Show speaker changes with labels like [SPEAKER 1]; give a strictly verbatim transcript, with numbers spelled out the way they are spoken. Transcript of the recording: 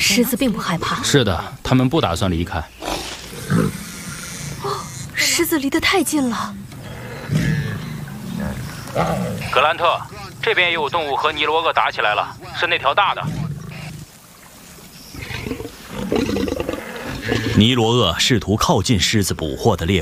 [SPEAKER 1] 狮子并不害怕。
[SPEAKER 2] 是的，他们不打算离开。
[SPEAKER 1] 哦，狮子离得太近了。
[SPEAKER 2] 格兰特，这边也有动物和尼罗鳄打起来了，是那条大的。
[SPEAKER 3] 尼罗鳄试图靠近狮子捕获的猎